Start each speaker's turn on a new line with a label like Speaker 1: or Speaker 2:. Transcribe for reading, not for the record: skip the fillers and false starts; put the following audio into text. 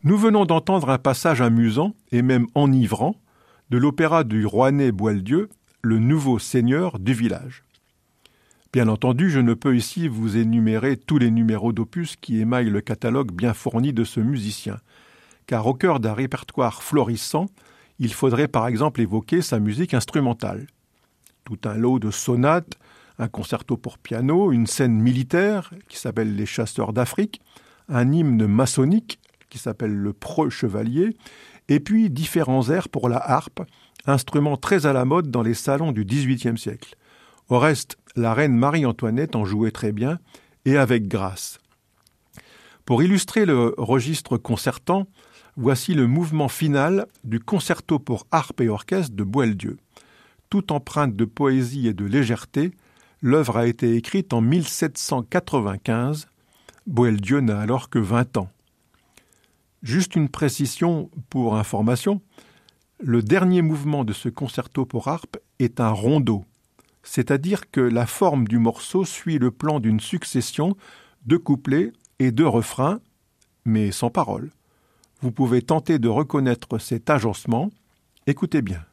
Speaker 1: Nous venons d'entendre un passage amusant et même enivrant de l'opéra du Rouennais Boieldieu, le nouveau seigneur du village. Bien entendu, je ne peux ici vous énumérer tous les numéros d'opus qui émaillent le catalogue bien fourni de ce musicien, car au cœur d'un répertoire florissant, il faudrait par exemple évoquer sa musique instrumentale. Tout un lot de sonates, un concerto pour piano, une scène militaire qui s'appelle Les Chasseurs d'Afrique, un hymne maçonnique qui s'appelle Le Preux Chevalier, et puis différents airs pour la harpe, instrument très à la mode dans les salons du XVIIIe siècle. Au reste, la reine Marie-Antoinette en jouait très bien et avec grâce. Pour illustrer le registre concertant, voici le mouvement final du concerto pour harpe et orchestre de Boieldieu. Toute empreinte de poésie et de légèreté, l'œuvre a été écrite en 1795. Boieldieu n'a alors que 20 ans. Juste une précision pour information, le dernier mouvement de ce concerto pour harpe est un rondo, c'est-à-dire que la forme du morceau suit le plan d'une succession de couplets et de refrains, mais sans paroles. Vous pouvez tenter de reconnaître cet agencement. Écoutez bien.